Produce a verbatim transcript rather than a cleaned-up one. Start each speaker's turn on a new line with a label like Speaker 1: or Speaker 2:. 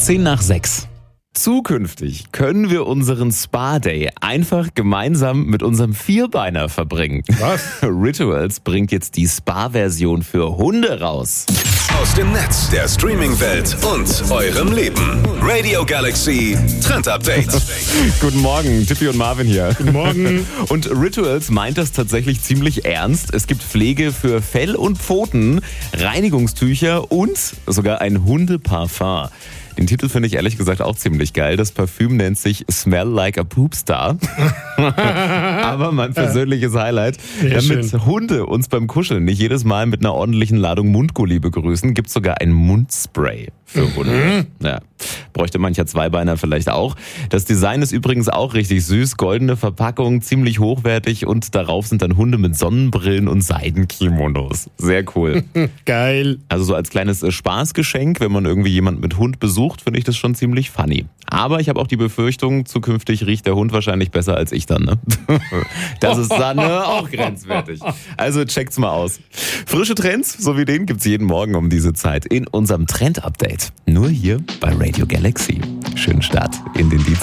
Speaker 1: Zehn nach sechs. Zukünftig können wir unseren Spa-Day einfach gemeinsam mit unserem Vierbeiner verbringen.
Speaker 2: Was?
Speaker 1: Rituals bringt jetzt die Spa-Version für Hunde raus.
Speaker 3: Aus dem Netz, der Streaming-Welt und eurem Leben. Radio Galaxy Trend Update.
Speaker 1: Guten Morgen, Tippi und Marvin hier.
Speaker 2: Guten Morgen.
Speaker 1: Und Rituals meint das tatsächlich ziemlich ernst. Es gibt Pflege für Fell und Pfoten, Reinigungstücher und sogar ein Hundeparfum. Den Titel finde ich ehrlich gesagt auch ziemlich geil. Das Parfüm nennt sich Smell Like a Poopstar. Aber mein persönliches Highlight,
Speaker 2: Sehr
Speaker 1: damit
Speaker 2: schön.
Speaker 1: Hunde uns beim Kuscheln nicht jedes Mal mit einer ordentlichen Ladung Mundgulli begrüßen, gibt es sogar ein Mundspray für Hunde. Ja, bräuchte mancher Zweibeiner vielleicht auch. Das Design ist übrigens auch richtig süß. Goldene Verpackung, ziemlich hochwertig und darauf sind dann Hunde mit Sonnenbrillen und Seidenkimonos. Sehr cool.
Speaker 2: Geil.
Speaker 1: Also so als kleines äh, Spaßgeschenk, wenn man irgendwie jemanden mit Hund besucht, finde ich das schon ziemlich funny. Aber ich habe auch die Befürchtung, zukünftig riecht der Hund wahrscheinlich besser als ich dann. Ne? Das ist dann äh, auch grenzwertig. Also checkt's mal aus. Frische Trends, so wie den, gibt's jeden Morgen um diese Zeit in unserem Trend-Update. Nur hier bei Radio Galaxy. Schönen Start in den Dienstag.